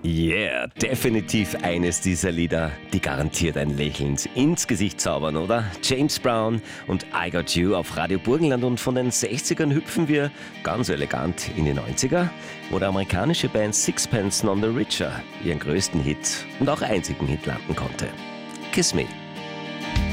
Yeah, definitiv eines dieser Lieder, die garantiert ein Lächeln ins Gesicht zaubern, oder? James Brown und I Got You auf Radio Burgenland, und von den 60ern hüpfen wir ganz elegant in die 90er, wo der amerikanische Band Sixpence None the Richer ihren größten Hit und auch einzigen Hit landen konnte. Kiss Me.